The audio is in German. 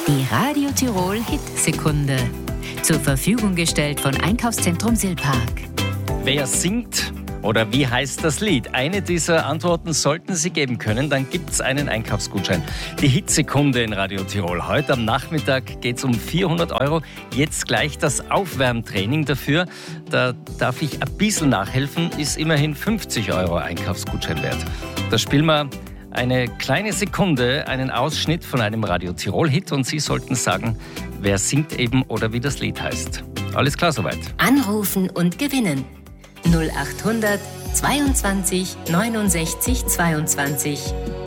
Die Radio Tirol Hitsekunde. Zur Verfügung gestellt von Einkaufszentrum Silpark. Wer singt oder wie heißt das Lied? Eine dieser Antworten sollten Sie geben können, dann gibt es einen Einkaufsgutschein. Die Hitsekunde in Radio Tirol. Heute am Nachmittag geht es um 400 €. Jetzt gleich das Aufwärmtraining dafür. Da darf ich ein bisschen nachhelfen, ist immerhin 50 € Einkaufsgutschein wert. Da spielen wir eine kleine Sekunde, einen Ausschnitt von einem Radio Tirol-Hit und Sie sollten sagen, wer singt eben oder wie das Lied heißt. Alles klar soweit? Anrufen und gewinnen. 0800 22 69 22.